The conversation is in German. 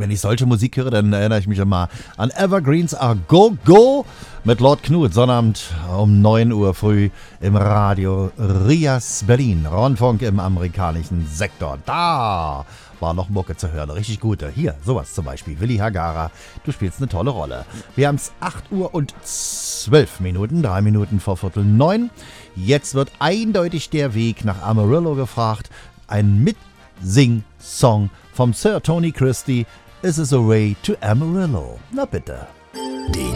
Wenn ich solche Musik höre, dann erinnere ich mich immer an Evergreens Are Go Go mit Lord Knut. Sonnabend um 9 Uhr früh im Radio Rias Berlin. Rundfunk im amerikanischen Sektor. Da war noch Mucke zu hören. Richtig gute. Hier, sowas zum Beispiel. Willi Hagara, du spielst eine tolle Rolle. Wir haben es 8 Uhr und 12 Minuten. 3 Minuten vor 8:45. Jetzt wird eindeutig der Weg nach Amarillo gefragt. Ein Mitsing-Song vom Sir Tony Christie. Is This a Way to Amarillo? Na bitte.